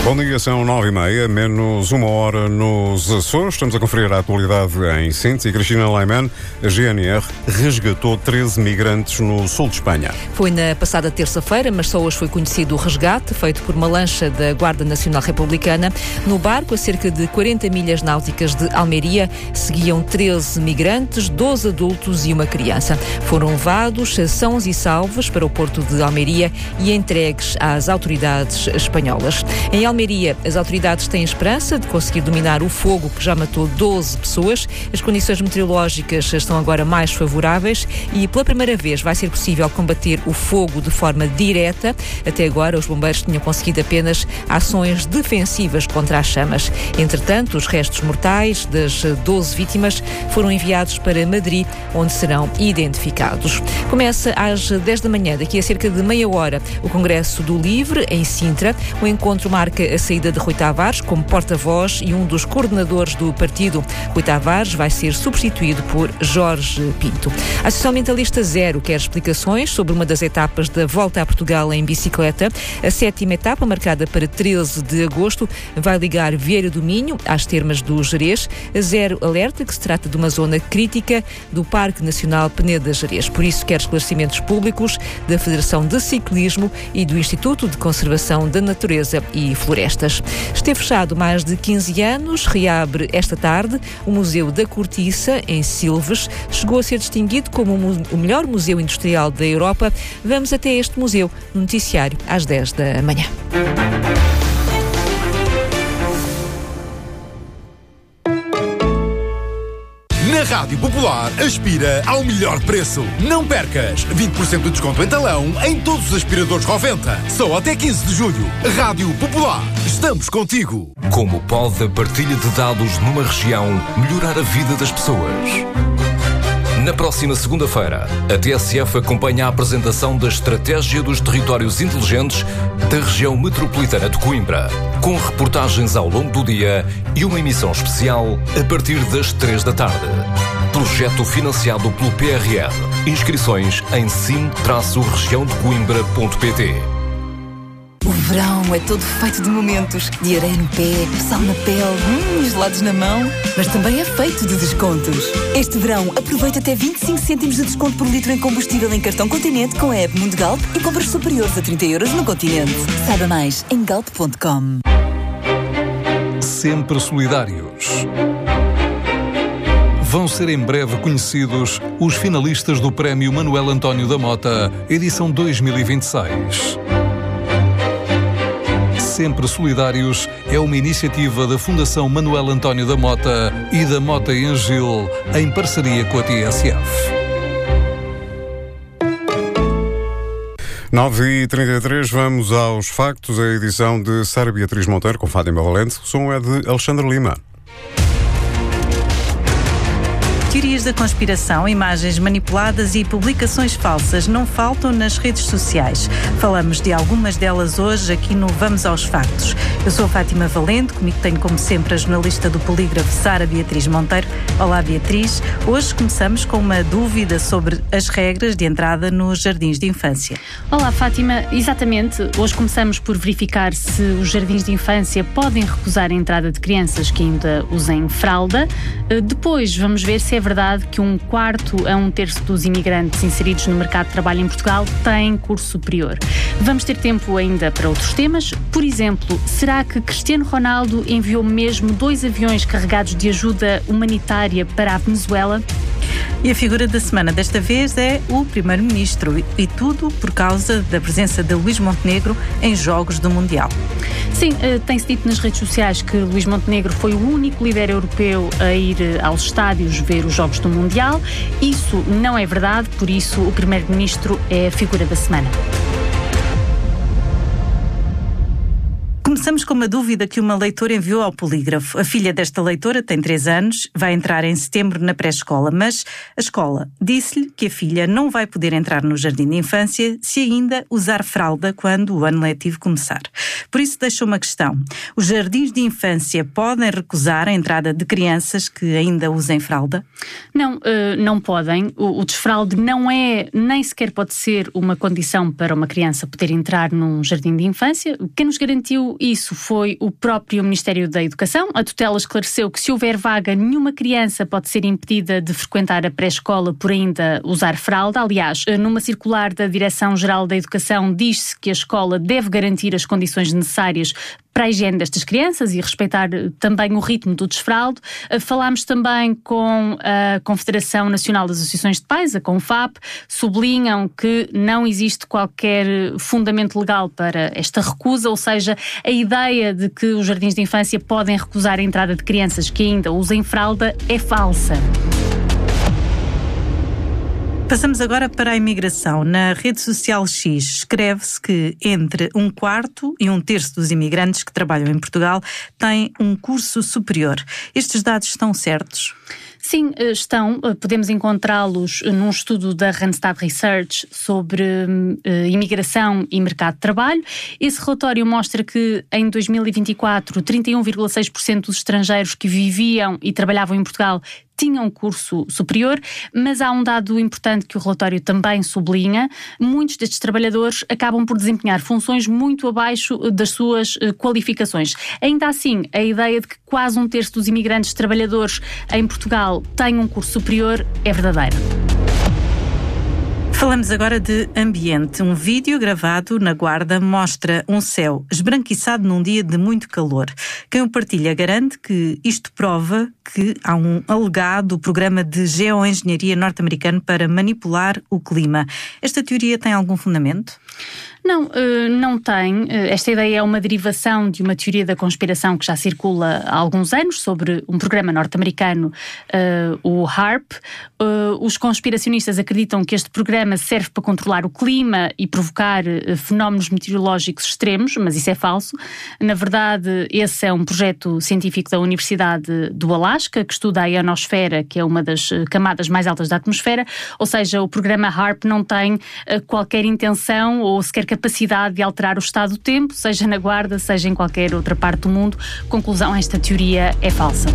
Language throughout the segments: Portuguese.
Bom dia, são 9h30, menos uma hora nos Açores. Estamos a conferir a atualidade em síntese. Cristina Laiman, a GNR resgatou 13 migrantes no sul de Espanha. Foi na passada terça-feira, mas só hoje foi conhecido o resgate, feito por uma lancha da Guarda Nacional Republicana. No barco, a cerca de 40 milhas náuticas de Almeria, seguiam 13 migrantes, 12 adultos e uma criança. Foram levados sãos e salvos para o porto de Almeria e entregues às autoridades espanholas. Em Almeria, as autoridades têm esperança de conseguir dominar o fogo que já matou 12 pessoas. As condições meteorológicas estão agora mais favoráveis e, pela primeira vez, vai ser possível combater o fogo de forma direta. Até agora, os bombeiros tinham conseguido apenas ações defensivas contra as chamas. Entretanto, os restos mortais das 12 vítimas foram enviados para Madrid, onde serão identificados. Começa às 10 da manhã, daqui a cerca de meia hora, o Congresso do Livre, em Sintra. O encontro marca a saída de Rui Tavares como porta-voz e um dos coordenadores do partido. Rui Tavares vai ser substituído por Jorge Pinto. A Associação Mentalista Zero quer explicações sobre uma das etapas da Volta a Portugal em bicicleta. A 7ª etapa, marcada para 13 de agosto, vai ligar Vieira do Minho às termas do Gerês. A Zero alerta que se trata de uma zona crítica do Parque Nacional Peneda Gerês. Por isso, quer esclarecimentos públicos da Federação de Ciclismo e do Instituto de Conservação da Natureza e Florestas. Esteve fechado mais de 15 anos, reabre esta tarde o Museu da Cortiça, em Silves. Chegou a ser distinguido como o melhor museu industrial da Europa. Vamos até este museu no noticiário às 10 da manhã. Na Rádio Popular, aspira ao melhor preço. Não percas! 20% de desconto em talão em todos os aspiradores Roventa. Só até 15 de julho. Rádio Popular. Estamos contigo. Como pode a partilha de dados numa região melhorar a vida das pessoas? Na próxima segunda-feira, a TSF acompanha a apresentação da Estratégia dos Territórios Inteligentes da região metropolitana de Coimbra, com reportagens ao longo do dia e uma emissão especial a partir das 3 da tarde. Projeto financiado pelo PRR. Inscrições em sim-regiãodecoimbra.pt. O verão é todo feito de momentos, de areia no pé, sal na pele, gelados na mão, mas também é feito de descontos. Este verão, aproveita até 25 cêntimos de desconto por litro em combustível em cartão Continente com a app Mundo Galp e compras superiores a 30 € no Continente. Saiba mais em galp.com. Sempre solidários. Vão ser em breve conhecidos os finalistas do Prémio Manuel António da Mota, edição 2026. Sempre Solidários é uma iniciativa da Fundação Manuel António da Mota e da Mota e Angil, em parceria com a TSF. 9h33, vamos aos factos. A edição de Sara Beatriz Monteiro com Fátima Valente. O som é de Alexandre Lima. Teorias da conspiração, imagens manipuladas e publicações falsas não faltam nas redes sociais. Falamos de algumas delas hoje aqui no Vamos aos Factos. Eu sou a Fátima Valente, comigo tenho como sempre a jornalista do Polígrafo Sara Beatriz Monteiro. Olá Beatriz, hoje começamos com uma dúvida sobre as regras de entrada nos jardins de infância. Olá Fátima, exatamente, hoje começamos por verificar se os jardins de infância podem recusar a entrada de crianças que ainda usem fralda. Depois vamos ver se é verdade que 1/4 a 1/3 dos imigrantes inseridos no mercado de trabalho em Portugal têm curso superior. Vamos ter tempo ainda para outros temas. Por exemplo, será que Cristiano Ronaldo enviou mesmo 2 aviões carregados de ajuda humanitária para a Venezuela? E a figura da semana desta vez é o Primeiro-Ministro, e tudo por causa da presença de Luís Montenegro em Jogos do Mundial. Sim, tem-se dito nas redes sociais que Luís Montenegro foi o único líder europeu a ir aos estádios ver os Jogos do Mundial. Isso não é verdade, por isso o Primeiro-Ministro é a figura da semana. Começamos com uma dúvida que uma leitora enviou ao Polígrafo. A filha desta leitora tem 3 anos, vai entrar em setembro na pré-escola, mas a escola disse-lhe que a filha não vai poder entrar no jardim de infância se ainda usar fralda quando o ano letivo começar. Por isso deixa uma questão. Os jardins de infância podem recusar a entrada de crianças que ainda usem fralda? Não, não podem. O desfralde não é, nem sequer pode ser uma condição para uma criança poder entrar num jardim de infância. Quem nos garantiu isso foi o próprio Ministério da Educação. A tutela esclareceu que se houver vaga, nenhuma criança pode ser impedida de frequentar a pré-escola por ainda usar fralda. Aliás, numa circular da Direção-Geral da Educação diz-se que a escola deve garantir as condições necessárias para a higiene destas crianças e respeitar também o ritmo do desfraldo. Falámos também com a Confederação Nacional das Associações de Pais, a CONFAP, sublinham que não existe qualquer fundamento legal para esta recusa, ou seja, a ideia de que os jardins de infância podem recusar a entrada de crianças que ainda usem fralda é falsa. Passamos agora para a imigração. Na rede social X escreve-se que entre 1/4 e 1/3 dos imigrantes que trabalham em Portugal têm um curso superior. Estes dados estão certos? Sim, estão. Podemos encontrá-los num estudo da Randstad Research sobre imigração e mercado de trabalho. Esse relatório mostra que em 2024, 31,6% dos estrangeiros que viviam e trabalhavam em Portugal tinham um curso superior, mas há um dado importante que o relatório também sublinha. Muitos destes trabalhadores acabam por desempenhar funções muito abaixo das suas qualificações. Ainda assim, a ideia de que quase 1/3 dos imigrantes trabalhadores em Portugal têm um curso superior é verdadeira. Falamos agora de ambiente. Um vídeo gravado na Guarda mostra um céu esbranquiçado num dia de muito calor. Quem o partilha garante que isto prova que há um alegado programa de geoengenharia norte-americano para manipular o clima. Esta teoria tem algum fundamento? Não, não tem. Esta ideia é uma derivação de uma teoria da conspiração que já circula há alguns anos sobre um programa norte-americano, o HAARP. Os conspiracionistas acreditam que este programa serve para controlar o clima e provocar fenómenos meteorológicos extremos, mas isso é falso. Na verdade, esse é um projeto científico da Universidade do Alasca, que estuda a ionosfera, que é uma das camadas mais altas da atmosfera, ou seja, o programa HAARP não tem qualquer intenção ou sequer capacidade de alterar o estado do tempo, seja na Guarda, seja em qualquer outra parte do mundo. Conclusão, esta teoria é falsa.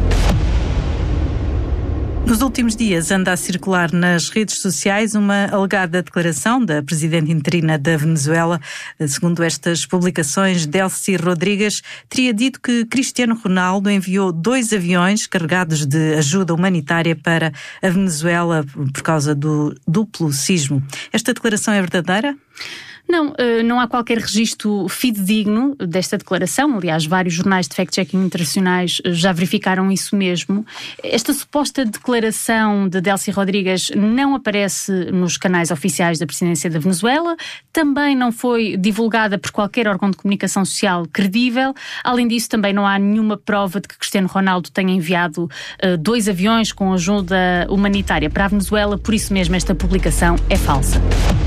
Nos últimos dias anda a circular nas redes sociais uma alegada declaração da presidente interina da Venezuela. Segundo estas publicações, Delcy Rodrigues teria dito que Cristiano Ronaldo enviou 2 aviões carregados de ajuda humanitária para a Venezuela por causa do duplo sismo. Esta declaração é verdadeira? Não, não há qualquer registro fidedigno desta declaração. Aliás, vários jornais de fact-checking internacionais já verificaram isso mesmo. Esta suposta declaração de Delcy Rodrigues não aparece nos canais oficiais da presidência da Venezuela, também não foi divulgada por qualquer órgão de comunicação social credível. Além disso, também não há nenhuma prova de que Cristiano Ronaldo tenha enviado 2 aviões com ajuda humanitária para a Venezuela, por isso mesmo esta publicação é falsa.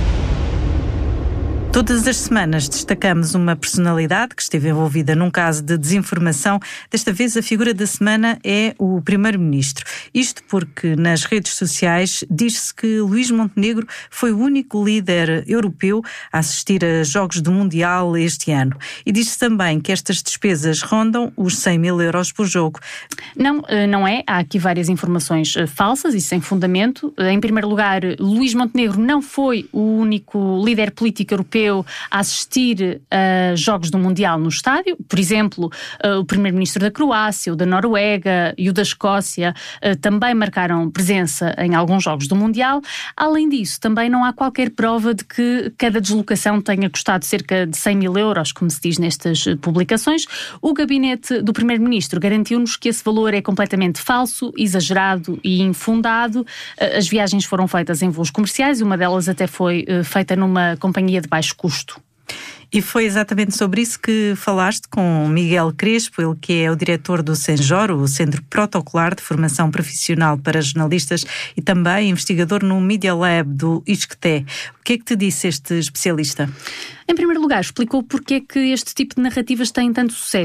Todas as semanas destacamos uma personalidade que esteve envolvida num caso de desinformação. Desta vez a figura da semana é o Primeiro-Ministro. Isto porque nas redes sociais diz-se que Luís Montenegro foi o único líder europeu a assistir a Jogos do Mundial este ano. E diz-se também que estas despesas rondam os 100.000 euros por jogo. Não, não é. Há aqui várias informações falsas e sem fundamento. Em primeiro lugar, Luís Montenegro não foi o único líder político europeu a assistir a Jogos do Mundial no estádio. Por exemplo, o Primeiro-Ministro da Croácia, o da Noruega e o da Escócia também marcaram presença em alguns Jogos do Mundial. Além disso, também não há qualquer prova de que cada deslocação tenha custado cerca de 100.000 euros, como se diz nestas publicações. O gabinete do Primeiro-Ministro garantiu-nos que esse valor é completamente falso, exagerado e infundado. As viagens foram feitas em voos comerciais e uma delas até foi feita numa companhia de baixo custo. E foi exatamente sobre isso que falaste com Miguel Crespo, ele que é o diretor do CENJOR, o Centro Protocolar de Formação Profissional para Jornalistas, e também investigador no Media Lab do ISCTE. O que é que te disse este especialista? Em primeiro lugar, explicou porque é que este tipo de narrativas têm tanto sucesso.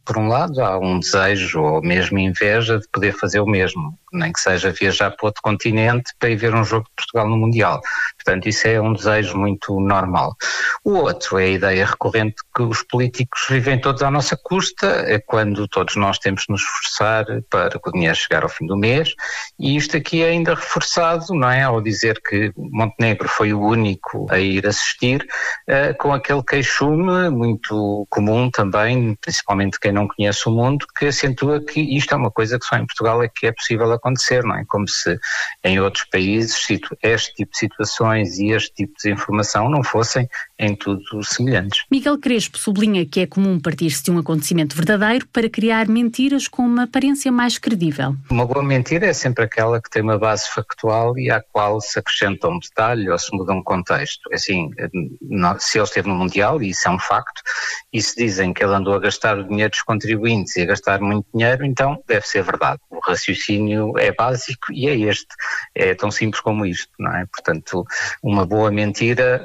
por um lado, há um desejo ou mesmo inveja de poder fazer o mesmo, nem que seja viajar para outro continente para ir ver um jogo de Portugal no Mundial. Portanto, isso é um desejo muito normal. O outro é a ideia recorrente que os políticos vivem todos à nossa custa, é quando todos nós temos de nos esforçar para o dinheiro chegar ao fim do mês, e isto aqui é ainda reforçado, não é? Ao dizer que Montenegro foi o único a ir assistir, com aquele queixume muito comum também, principalmente quem não conhece o mundo, que acentua que isto é uma coisa que só em Portugal é que é possível acontecer, não é? Como se em outros países este tipo de situações e este tipo de informação não fossem em tudo semelhantes. Miguel Crespo sublinha que é comum partir-se de um acontecimento verdadeiro para criar mentiras com uma aparência mais credível. Uma boa mentira é sempre aquela que tem uma base factual e à qual se acrescenta um detalhe ou se muda um contexto. Assim, se ele esteve no Mundial, e isso é um facto, e se dizem que ele andou a gastar o dinheiro dos contribuintes e a gastar muito dinheiro, então deve ser verdade. O raciocínio é básico e é tão simples como isto, não é? Portanto, uma boa mentira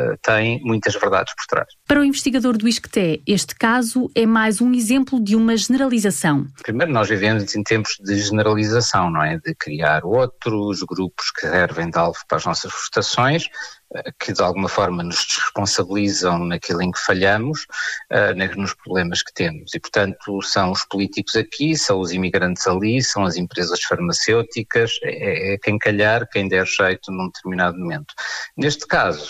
tem muitas verdades por trás. Para o investigador do ISCTE, este caso é mais um exemplo de uma generalização. Primeiro, nós vivemos em tempos de generalização, não é? De criar outros grupos que servem de alvo para as nossas frustrações, que de alguma forma nos desresponsabilizam naquilo em que falhamos, nos problemas que temos. E, portanto, são os políticos aqui, são os imigrantes ali, são as empresas farmacêuticas, é quem calhar, quem der jeito num determinado momento. Neste caso,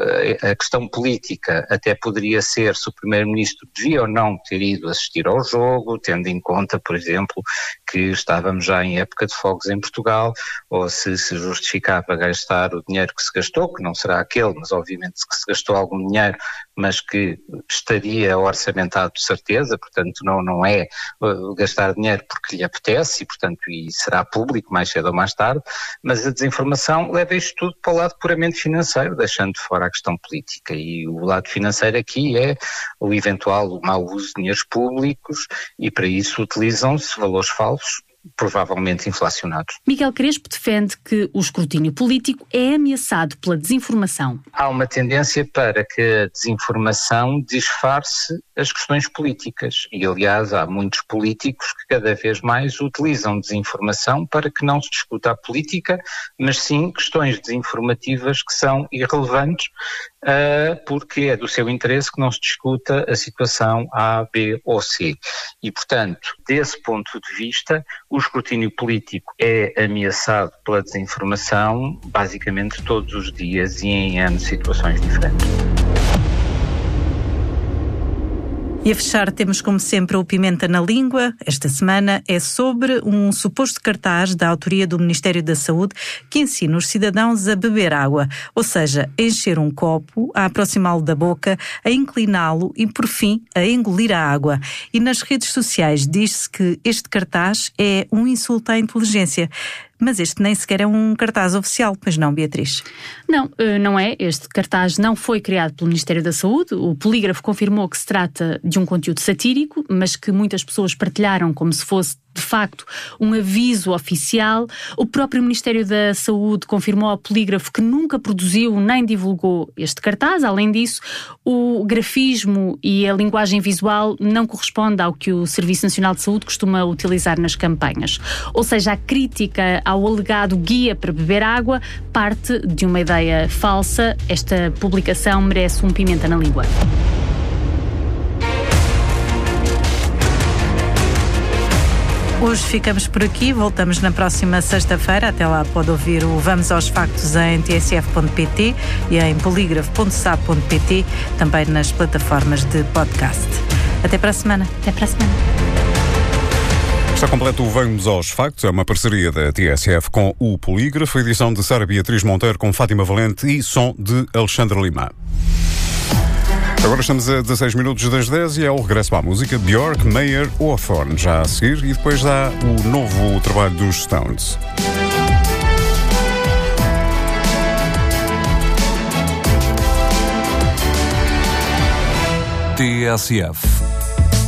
a questão política até poderia ser se o Primeiro-Ministro devia ou não ter ido assistir ao jogo, tendo em conta, por exemplo, que estávamos já em época de fogos em Portugal, ou se justificava gastar o dinheiro que se gastou, que não será aquele, mas obviamente que se gastou algum dinheiro, mas que estaria orçamentado de certeza, portanto não é gastar dinheiro porque lhe apetece e será público mais cedo ou mais tarde, mas a desinformação leva isto tudo para o lado puramente financeiro, deixando de fora a questão política, e o lado financeiro aqui é o eventual mau uso de dinheiros públicos, e para isso utilizam-se valores falsos, provavelmente inflacionados. Miguel Crespo defende que o escrutínio político é ameaçado pela desinformação. Há uma tendência para que a desinformação disfarce as questões políticas e, aliás, há muitos políticos que cada vez mais utilizam desinformação para que não se discuta a política, mas sim questões desinformativas que são irrelevantes, porque é do seu interesse que não se discuta a situação A, B ou C. E, portanto, desse ponto de vista, o escrutínio político é ameaçado pela desinformação basicamente todos os dias e em N situações diferentes. E a fechar temos como sempre o Pimenta na Língua. Esta semana é sobre um suposto cartaz da autoria do Ministério da Saúde que ensina os cidadãos a beber água, ou seja, a encher um copo, a aproximá-lo da boca, a incliná-lo e, por fim, a engolir a água. E nas redes sociais diz-se que este cartaz é um insulto à inteligência. Mas este nem sequer é um cartaz oficial, pois não, Beatriz? Não, não é. Este cartaz não foi criado pelo Ministério da Saúde. O Polígrafo confirmou que se trata de um conteúdo satírico, mas que muitas pessoas partilharam como se fosse, de facto, um aviso oficial. O próprio Ministério da Saúde confirmou ao Polígrafo que nunca produziu nem divulgou este cartaz. Além disso, o grafismo e a linguagem visual não corresponde ao que o Serviço Nacional de Saúde costuma utilizar nas campanhas. Ou seja, a crítica ao alegado guia para beber água parte de uma ideia falsa. Esta publicação merece um pimenta na língua. Hoje ficamos por aqui, voltamos na próxima sexta-feira. Até lá pode ouvir o Vamos aos Factos em tsf.pt e em poligrafo.sap.pt, também nas plataformas de podcast. Até para a semana. Até para a semana. Está completo o Vamos aos Factos, é uma parceria da TSF com o Polígrafo, edição de Sara Beatriz Monteiro com Fátima Valente e som de Alexandre Lima. Agora estamos a 16 minutos das 10 e é o regresso à música Björk, Mayer, Hawthorne, já a seguir, e depois dá o novo trabalho dos Stones. TSF.